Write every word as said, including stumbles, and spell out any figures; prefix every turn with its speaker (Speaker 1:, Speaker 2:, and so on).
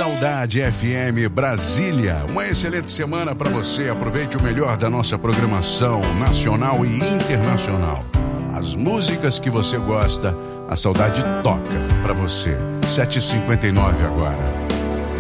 Speaker 1: Saudade F M Brasília. Uma excelente semana para você. Aproveite o melhor da nossa programação nacional e internacional. As músicas que você gosta, a Saudade toca para você. sete e cinquenta e nove agora.